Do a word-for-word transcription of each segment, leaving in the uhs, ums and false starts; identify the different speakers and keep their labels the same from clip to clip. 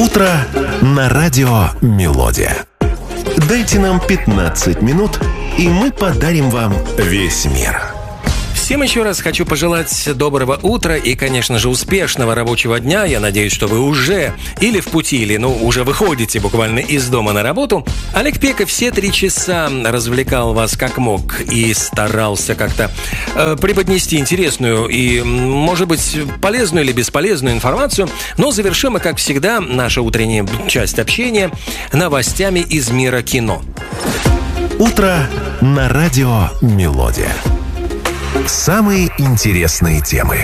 Speaker 1: Утро на радио «Мелодия». Дайте нам пятнадцать минут, и мы подарим вам весь мир.
Speaker 2: Всем еще раз хочу пожелать доброго утра и, конечно же, успешного рабочего дня. Я надеюсь, что вы уже или в пути, или, ну, уже выходите буквально из дома на работу. Олег Пеков все три часа развлекал вас как мог и старался как-то э, преподнести интересную и, может быть, полезную или бесполезную информацию. Но завершим мы, как всегда, наша утренняя часть общения новостями из мира кино.
Speaker 1: Утро на радио «Мелодия». Самые интересные темы.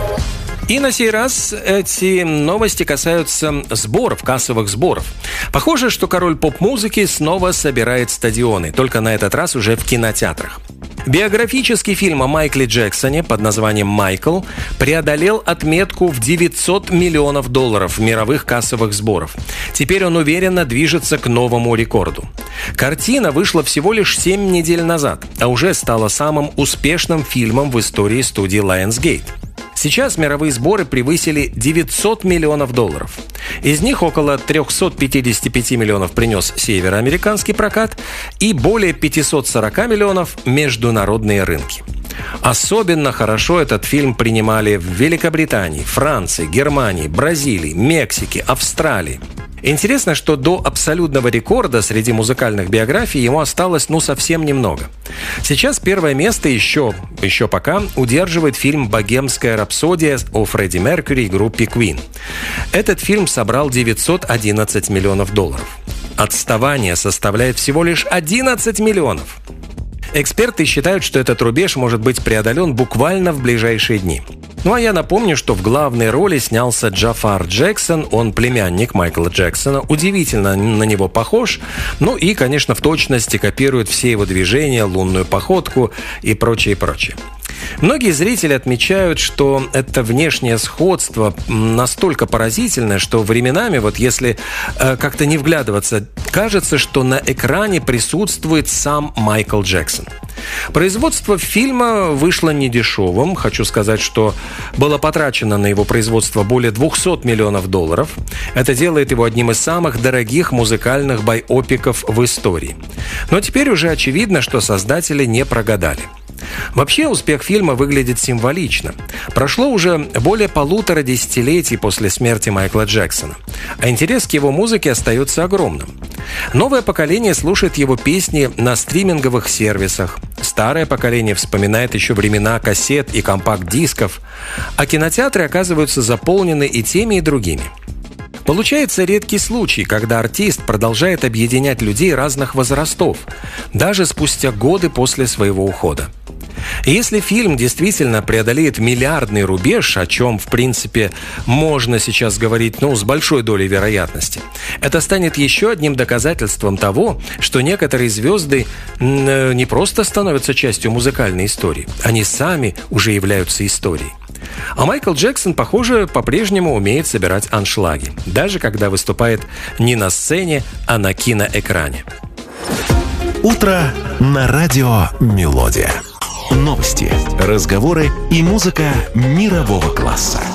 Speaker 2: И на сей раз эти новости касаются сборов, кассовых сборов. Похоже, что король поп-музыки снова собирает стадионы, только на этот раз уже в кинотеатрах. Биографический фильм о Майкле Джексоне под названием «Майкл» преодолел отметку в девятьсот миллионов долларов мировых кассовых сборов. Теперь он уверенно движется к новому рекорду. Картина вышла всего лишь семь недель назад, а уже стала самым успешным фильмом в истории студии Lionsgate. Сейчас мировые сборы превысили девятьсот миллионов долларов. Из них около триста пятьдесят пять миллионов принес североамериканский прокат и более пятьсот сорок миллионов – международные рынки. Особенно хорошо этот фильм принимали в Великобритании, Франции, Германии, Бразилии, Мексике, Австралии. Интересно, что до абсолютного рекорда среди музыкальных биографий ему осталось ну совсем немного. Сейчас первое место еще, еще пока удерживает фильм «Богемская рапсодия» о Фредди Меркьюри и группе Queen. Этот фильм собрал девятьсот одиннадцать миллионов долларов. Отставание составляет всего лишь одиннадцать миллионов. Эксперты считают, что этот рубеж может быть преодолен буквально в ближайшие дни. Ну а я напомню, что в главной роли снялся Джафар Джексон, он племянник Майкла Джексона, удивительно на него похож, ну и, конечно, в точности копирует все его движения, лунную походку и прочее, прочее. Многие зрители отмечают, что это внешнее сходство настолько поразительное, что временами, вот если э, как-то не вглядываться, кажется, что на экране присутствует сам Майкл Джексон. Производство фильма вышло недешевым. Хочу сказать, что было потрачено на его производство более двухсот миллионов долларов. Это делает его одним из самых дорогих музыкальных байопиков в истории. Но теперь уже очевидно, что создатели не прогадали. Вообще, успех фильма выглядит символично. Прошло уже более полутора десятилетий после смерти Майкла Джексона, а интерес к его музыке остается огромным. Новое поколение слушает его песни на стриминговых сервисах, старое поколение вспоминает еще времена кассет и компакт-дисков, а кинотеатры оказываются заполнены и теми, и другими. Получается редкий случай, когда артист продолжает объединять людей разных возрастов, даже спустя годы после своего ухода. И если фильм действительно преодолеет миллиардный рубеж, о чем, в принципе, можно сейчас говорить, ну, с большой долей вероятности, это станет еще одним доказательством того, что некоторые звезды не просто становятся частью музыкальной истории, они сами уже являются историей. А Майкл Джексон, похоже, по-прежнему умеет собирать аншлаги, даже когда выступает не на сцене, а на киноэкране.
Speaker 1: Утро на радио «Мелодия». Новости, разговоры и музыка мирового класса.